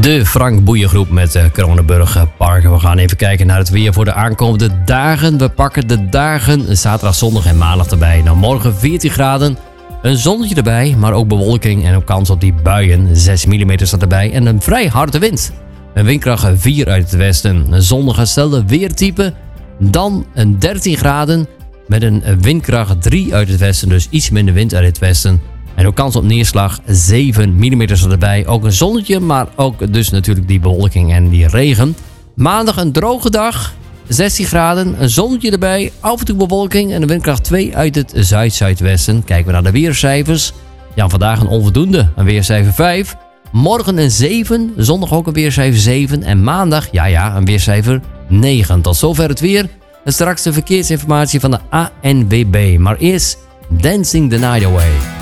De Frank Boeiengroep met Kronenburg Parken. We gaan even kijken naar het weer voor de aankomende dagen. We pakken de dagen zaterdag, zondag en maandag erbij. Nou, morgen 14 graden, een zonnetje erbij, maar ook bewolking en ook kans op die buien. 6 mm staat erbij en een vrij harde wind. Een windkracht 4 uit het westen. Een zonnegestelde weertype. Dan een 13 graden met een windkracht 3 uit het westen. Dus iets minder wind uit het westen. En ook kans op neerslag 7 mm staat erbij. Ook een zonnetje, maar ook dus natuurlijk die bewolking en die regen. Maandag een droge dag. 16 graden, een zonnetje erbij. Af en toe bewolking en een windkracht 2 uit het zuid-zuidwesten. Kijken we naar de weercijfers. Ja, vandaag een onvoldoende. Een weercijfer 5. Morgen een 7. Zondag ook een weercijfer 7. En maandag, een weercijfer 9. Tot zover het weer. En straks de verkeersinformatie van de ANWB. Maar eerst Dancing the Night Away.